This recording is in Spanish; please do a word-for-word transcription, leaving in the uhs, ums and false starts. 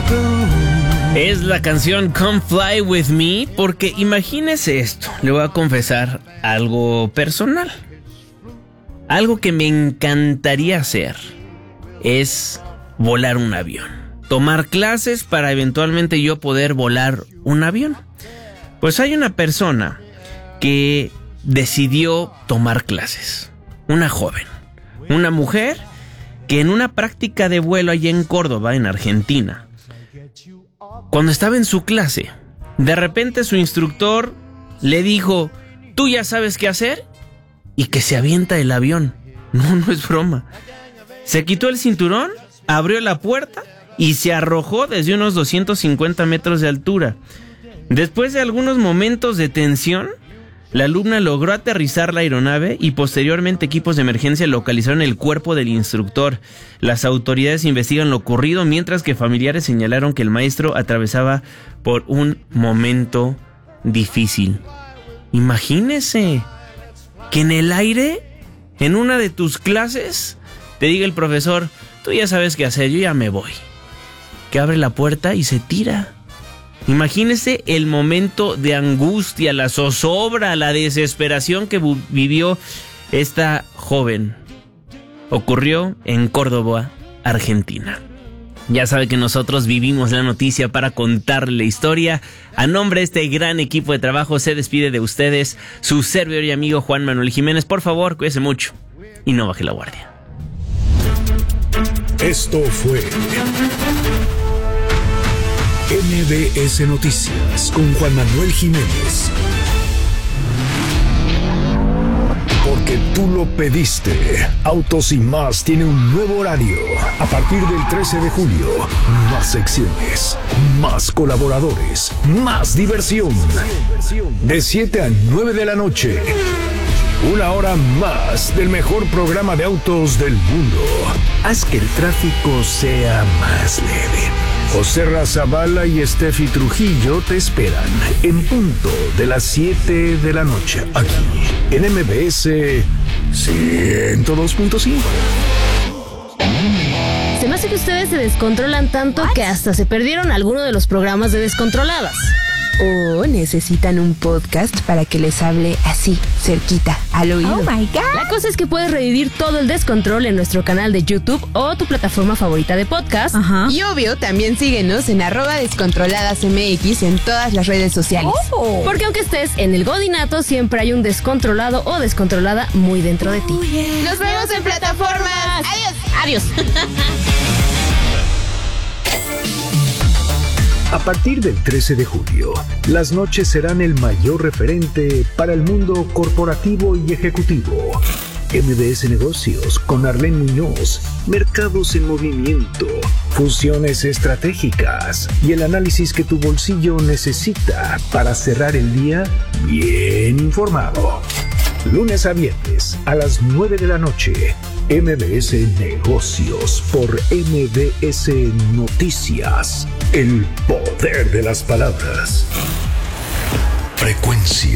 Es la canción Come Fly With Me, porque imagínese esto, le voy a confesar algo personal. Algo que me encantaría hacer es volar un avión. Tomar clases para eventualmente yo poder volar un avión. Pues hay una persona que decidió tomar clases. Una joven, una mujer que en una práctica de vuelo allá en Córdoba, en Argentina, cuando estaba en su clase, de repente su instructor le dijo: ¿tú ya sabes qué hacer? Y que se avienta el avión. No, no es broma. Se quitó el cinturón, abrió la puerta y se arrojó desde unos doscientos cincuenta metros de altura. Después de algunos momentos de tensión, la alumna logró aterrizar la aeronave y posteriormente equipos de emergencia localizaron el cuerpo del instructor. Las autoridades investigan lo ocurrido, mientras que familiares señalaron que el maestro atravesaba por un momento difícil. Imagínese que en el aire, en una de tus clases, te diga el profesor: tú ya sabes qué hacer, yo ya me voy. Que abre la puerta y se tira. Imagínese el momento de angustia, la zozobra, la desesperación que bu- vivió esta joven. Ocurrió en Córdoba, Argentina. Ya sabe que nosotros vivimos la noticia para contarle la historia. A nombre de este gran equipo de trabajo se despide de ustedes su servidor y amigo Juan Manuel Jiménez. Por favor, cuídese mucho y no baje la guardia. Esto fue M B S Noticias con Juan Manuel Jiménez. Porque tú lo pediste. Autos y Más tiene un nuevo horario. A partir del trece de julio, más secciones, más colaboradores, más diversión. De siete a nueve de la noche. Una hora más del mejor programa de autos del mundo. Haz que el tráfico sea más leve. José Razabala y Steffi Trujillo te esperan en punto de las siete de la noche, aquí en M B S ciento dos punto cinco. Se me hace que ustedes se descontrolan tanto que hasta se perdieron alguno de los programas de Descontroladas. O necesitan un podcast para que les hable así, cerquita, al oído. Oh my God. La cosa es que puedes revivir todo el descontrol en nuestro canal de YouTube o tu plataforma favorita de podcast. Ajá. Y obvio, también síguenos en arroba descontroladas M X en todas las redes sociales. Oh. Porque aunque estés en el godinato, siempre hay un descontrolado o descontrolada muy dentro de ti. Oh, yeah. Nos vemos en plataformas. Adiós. Adiós. A partir del trece de julio, las noches serán el mayor referente para el mundo corporativo y ejecutivo. M B S Negocios con Arlene Muñoz, mercados en movimiento, fusiones estratégicas y el análisis que tu bolsillo necesita para cerrar el día bien informado. Lunes a viernes a las nueve de la noche, M B S Negocios por M B S Noticias. El poder de las palabras. Frecuencia